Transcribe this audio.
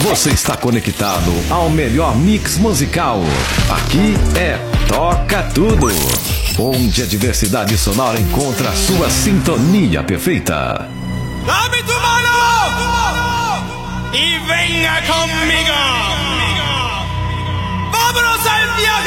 Você está conectado ao melhor mix musical. Aqui é Toca Tudo, onde a diversidade sonora encontra a sua sintonia perfeita. ¡Dame tu mano! Y venga conmigo. ¡Vámonos al viaje!